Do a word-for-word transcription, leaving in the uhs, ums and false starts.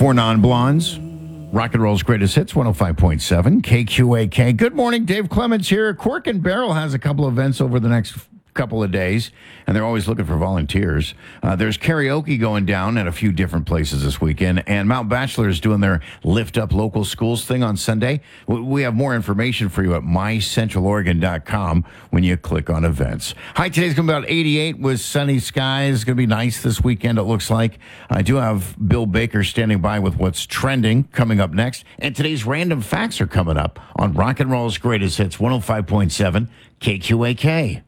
Four non-blondes. Rock and Roll's greatest hits, one oh five point seven, K Q A K. Good morning, Dave Clements here. Cork and Barrel has a couple of events over the next couple of days, and they're always looking for volunteers. Uh, there's karaoke going down at a few different places this weekend, and Mount Bachelor is doing their Lift Up Local Schools thing on Sunday. We have more information for you at my central oregon dot com when you click on events. Hi, today's going to be about eighty-eight with sunny skies. It's going to be nice this weekend, it looks like. I do have Bill Baker standing by with what's trending coming up next, and today's random facts are coming up on Rock and Roll's greatest hits, one oh five point seven K Q A K.